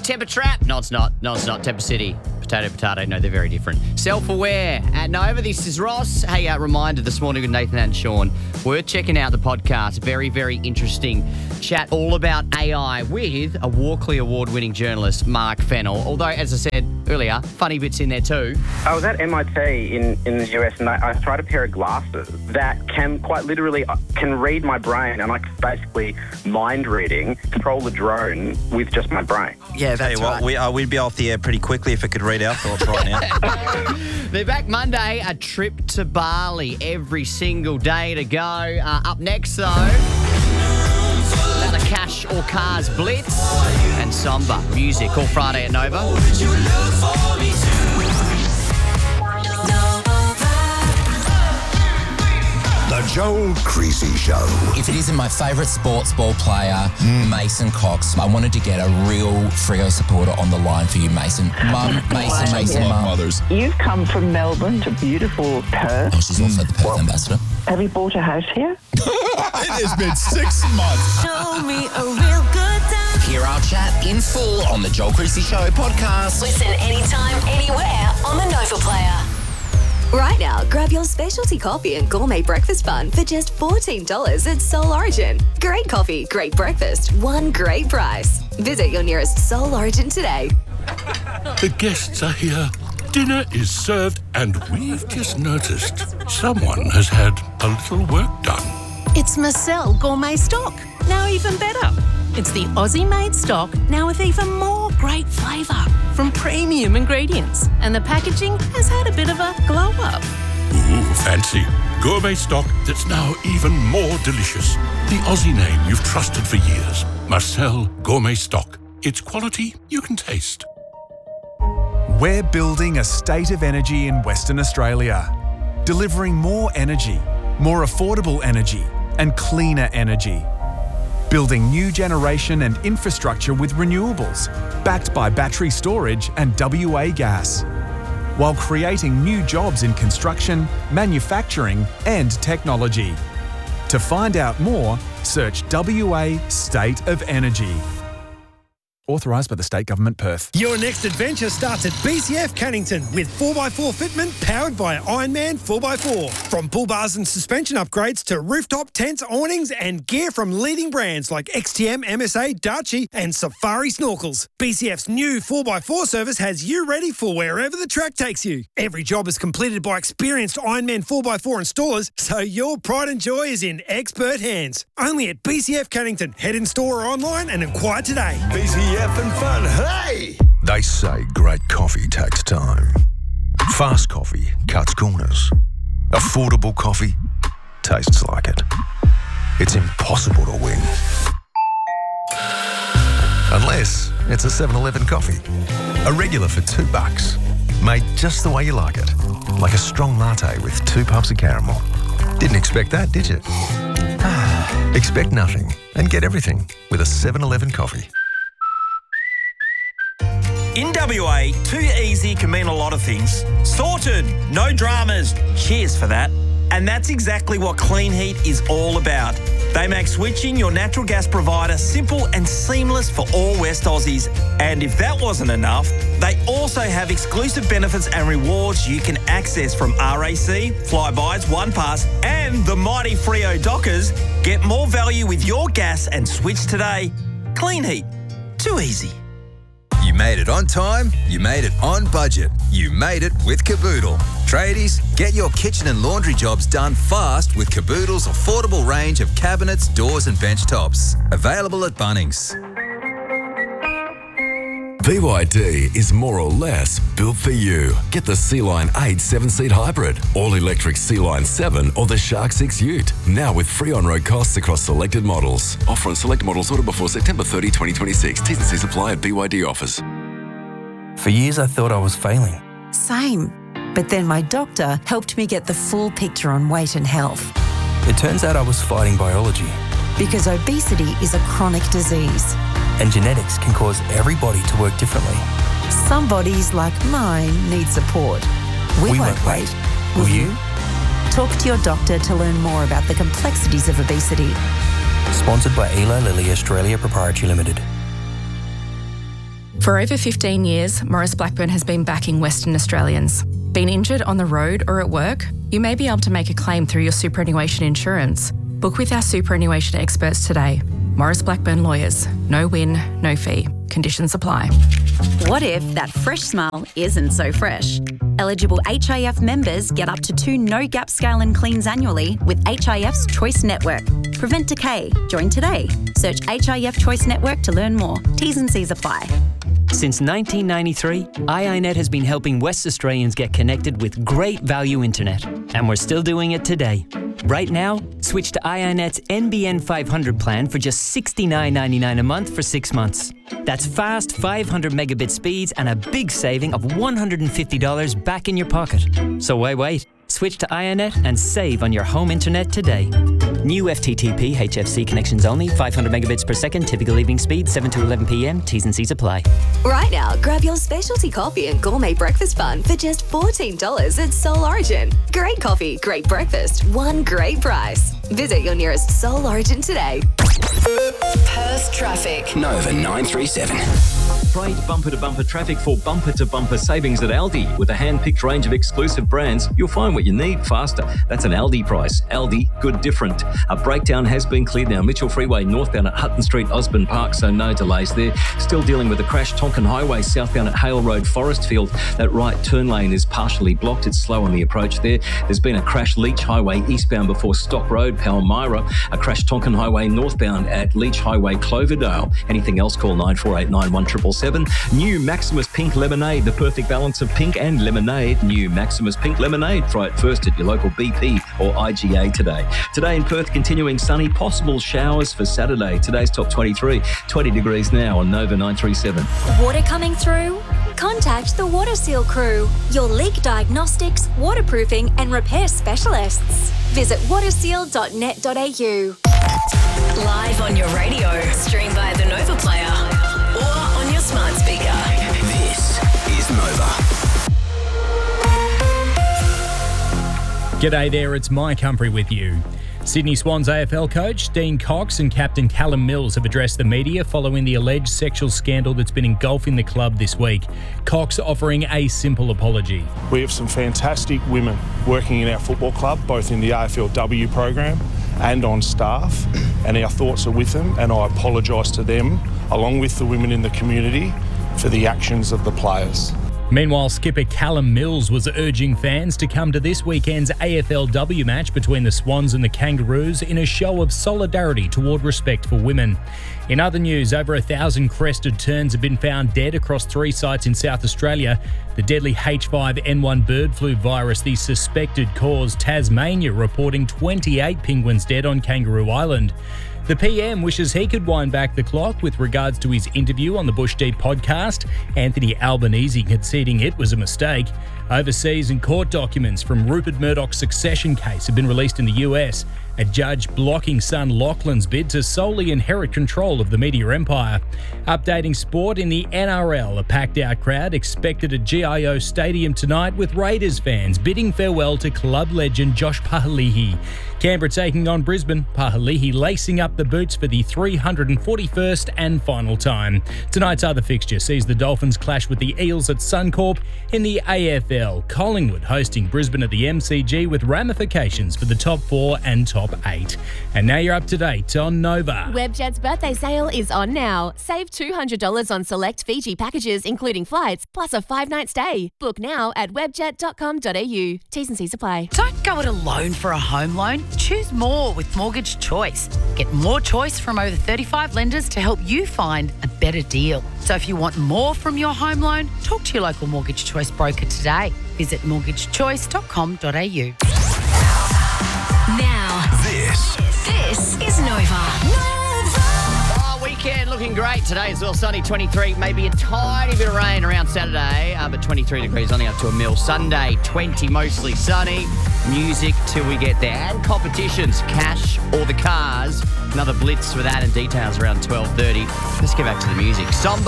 Temper Trap. No, it's not. Temper City. Potato. No, they're very different. Self-Aware at Nova. This is Ross. Hey, reminder this morning with Nathan and Sean. Worth checking out the podcast. Very, very interesting chat all about AI with a Walkley Award-winning journalist, Mark Fennell. Although, as I said earlier, funny bits in there too. I was at MIT in the US and I tried a pair of glasses that can quite literally can read my brain, and I can basically mind reading, control the drone with just my brain. Yeah, that's right. We'd be off the air pretty quickly if it could read our thoughts right now. They're back Monday, a trip to Bali every single day to go. Up next, though, another Cash or Cars Blitz and Samba music all Friday at Nova. The Joel Creasy Show. If it isn't my favourite sports ball player, Mason Cox, I wanted to get a real Freo supporter on the line for you, Mason. Mum, Mason, Mum. Mothers. You've come from Melbourne to beautiful Perth. Oh, she's also the Perth ambassador. Have you bought a house here? It has been 6 months. Show me a real good time. Hear our chat in full on the Joel Creasy Show podcast. Listen anytime, anywhere on the Nova Player. Right now, grab your specialty coffee and gourmet breakfast bun for just $14 at Soul Origin. Great coffee, great breakfast, one great price. Visit your nearest Soul Origin today. The guests are here. Dinner is served, and we've just noticed someone has had a little work done. It's Marcel Gourmet Stock, now even better. It's the Aussie-made stock, now with even more great flavour from premium ingredients. And the packaging has had a bit of a glow-up. Ooh, fancy. Gourmet stock that's now even more delicious. The Aussie name you've trusted for years. Marcel Gourmet Stock. It's quality you can taste. We're building a state of energy in Western Australia, delivering more energy, more affordable energy, and cleaner energy. Building new generation and infrastructure with renewables, backed by battery storage and WA gas, while creating new jobs in construction, manufacturing, and technology. To find out more, search WA State of Energy. Authorised by the State Government, Perth. Your next adventure starts at BCF Cannington with 4x4 fitment powered by Ironman 4x4. From pull bars and suspension upgrades to rooftop tents, awnings and gear from leading brands like XTM, MSA, Darchi and Safari Snorkels. BCF's new 4x4 service has you ready for wherever the track takes you. Every job is completed by experienced Ironman 4x4 installers, so your pride and joy is in expert hands. Only at BCF Cannington. Head in store or online and inquire today. BCF and fun, hey! They say great coffee takes time. Fast coffee cuts corners. Affordable coffee tastes like it. It's impossible to win. Unless it's a 7-Eleven coffee. A regular for $2. Made just the way you like it. Like a strong latte with 2 puffs of caramel. Didn't expect that, did you? Expect nothing and get everything with a 7-Eleven coffee. In WA, too easy can mean a lot of things. Sorted, no dramas, cheers for that. And that's exactly what Clean Heat is all about. They make switching your natural gas provider simple and seamless for all West Aussies. And if that wasn't enough, they also have exclusive benefits and rewards you can access from RAC, Flybuys, OnePass and the mighty Freo Dockers. Get more value with your gas and switch today. Clean Heat, too easy. You made it on time, you made it on budget, you made it with Caboodle. Tradies, get your kitchen and laundry jobs done fast with Caboodle's affordable range of cabinets, doors and bench tops. Available at Bunnings. BYD is more or less built for you. Get the Sea-Line 8 7-seat hybrid, all-electric Sea-Line 7 or the Shark 6 Ute. Now with free on-road costs across selected models. Offer on select models ordered before September 30, 2026. T's and C's apply at BYD offers. For years I thought I was failing. Same. But then my doctor helped me get the full picture on weight and health. It turns out I was fighting biology. Because obesity is a chronic disease. And genetics can cause every body to work differently. Some bodies, like mine, need support. We won't wait. Will you? Talk to your doctor to learn more about the complexities of obesity. Sponsored by Eli Lilly Australia Proprietary Limited. For over 15 years, Maurice Blackburn has been backing Western Australians. Been injured on the road or at work? You may be able to make a claim through your superannuation insurance. Book with our superannuation experts today. Maurice Blackburn Lawyers. No win, no fee. Conditions apply. What if that fresh smile isn't so fresh? Eligible HIF members get up to 2 no-gap scale and cleans annually with HIF's Choice Network. Prevent decay. Join today. Search HIF Choice Network to learn more. T's and C's apply. Since 1993, iiNet has been helping West Australians get connected with great value internet, and we're still doing it today. Right now, switch to iiNet's NBN 500 plan for just $69.99 a month for 6 months. That's fast 500 megabit speeds and a big saving of $150 back in your pocket. So why wait? Switch to iiNet and save on your home internet today. New FTTP HFC connections only, 500 megabits per second, typical evening speed, 7 to 11 p.m. T's and C's apply. Right now, grab your specialty coffee and gourmet breakfast bun for just $14 at Soul Origin. Great coffee, great breakfast, one great price. Visit your nearest Soul Origin today. Perth traffic. Nova 937. Great bumper-to-bumper traffic for bumper-to-bumper savings at Aldi. With a hand-picked range of exclusive brands, you'll find what you need faster. That's an Aldi price. Aldi, good different. A breakdown has been cleared now. Mitchell Freeway northbound at Hutton Street, Osborne Park, so no delays there. Still dealing with a crash. Tonkin Highway southbound at Hale Road, Forestfield. That right turn lane is partially blocked. It's slow on the approach there. There's been a crash Leach Highway eastbound before Stock Road, Palmyra. A crash Tonkin Highway northbound at Leach Highway, Cloverdale. Anything else, call 9489 1777. New Maximus Pink Lemonade, the perfect balance of pink and lemonade. New Maximus Pink Lemonade. Try it first at your local BP or IGA today. Today in Perth, continuing sunny, possible showers for Saturday. Today's top 23, 20 degrees now on Nova 937. Water coming through? Contact the Water Seal crew, your leak diagnostics, waterproofing and repair specialists. Visit waterseal.net.au. Live on your radio, stream via the Nova Player or on your smart speaker. This is Nova. G'day there, it's Mike Humphrey with you. Sydney Swans AFL coach Dean Cox and captain Callum Mills have addressed the media following the alleged sexual scandal that's been engulfing the club this week. Cox offering a simple apology. We have some fantastic women working in our football club, both in the AFLW program and on staff, and our thoughts are with them, and I apologise to them, along with the women in the community, for the actions of the players. Meanwhile, skipper Callum Mills was urging fans to come to this weekend's AFLW match between the Swans and the Kangaroos in a show of solidarity toward respect for women. In other news, over 1,000 crested terns have been found dead across 3 sites in South Australia. The deadly H5N1 bird flu virus, the suspected cause, Tasmania reporting 28 penguins dead on Kangaroo Island. The PM wishes he could wind back the clock with regards to his interview on the Bush Deep podcast, Anthony Albanese conceding it was a mistake. Overseas and court documents from Rupert Murdoch's succession case have been released in the US. A judge blocking son Lachlan's bid to solely inherit control of the media empire. Updating sport in the NRL, a packed-out crowd expected at GIO Stadium tonight with Raiders fans bidding farewell to club legend Josh Pahalihi. Canberra taking on Brisbane, Pahalihi lacing up the boots for the 341st and final time. Tonight's other fixture sees the Dolphins clash with the Eels at Suncorp. In the AFL, Collingwood hosting Brisbane at the MCG with ramifications for the top 4 and top 8. And now you're up to date on Nova. Webjet's birthday sale is on now. Save $200 on select Fiji packages, including flights, plus a 5-night stay. Book now at webjet.com.au. T's and C's apply. Don't go it alone for a home loan. Choose more with Mortgage Choice. Get more choice from over 35 lenders to help you find a better deal. So if you want more from your home loan, talk to your local Mortgage Choice broker today. Visit mortgagechoice.com.au. Now, this is Nova. Weekend looking great today as well. Sunny 23, maybe a tiny bit of rain around Saturday, but 23 degrees, only up to a mil. Sunday 20, mostly sunny. Music till we get there. And competitions, cash or the cars. Another blitz for that and details around 12:30. Let's get back to the music. Sombo